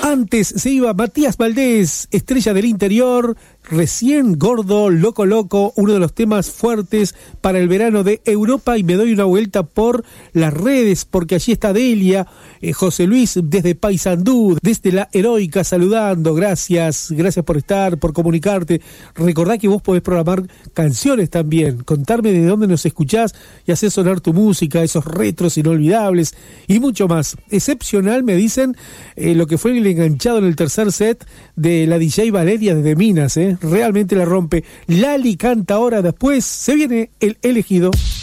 Antes se iba Matías Valdés, estrella del interior, recién gordo, loco loco, uno de los temas fuertes para el verano de Europa, y me doy una vuelta por las redes porque allí está Delia, José Luis desde Paysandú, desde la Heroica saludando, gracias por estar, por comunicarte. Recordá que vos podés programar canciones también, contarme de dónde nos escuchás y hacer sonar tu música, esos retros inolvidables y mucho más. Excepcional, me dicen, lo que fue el enganchado en el tercer set de la DJ Valeria desde Minas, realmente la rompe. Lali canta ahora, después se viene el elegido.